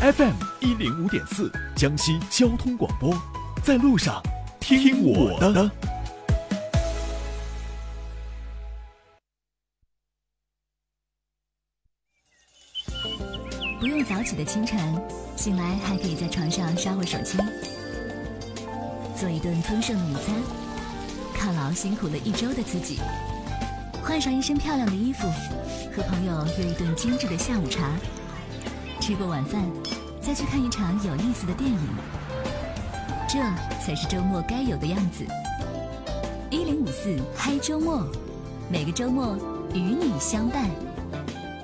FM105.4江西交通广播，在路上听我的。 不用早起的清晨，醒来还可以在床上刷会手机，做一顿丰盛的午餐，犒劳辛苦了一周的自己，换上一身漂亮的衣服，和朋友约一顿精致的下午茶，吃过晚饭再去看一场有意思的电影，这才是周末该有的样子。1054嗨周末，每个周末与你相伴。